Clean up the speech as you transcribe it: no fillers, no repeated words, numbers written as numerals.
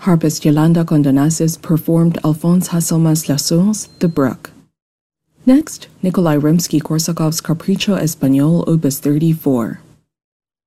Harpist Yolanda Condonazes performed Alphonse Hasselmas Lassour's The Brook. Next, Nikolai Rimsky-Korsakov's Capriccio Espagnol Opus 34.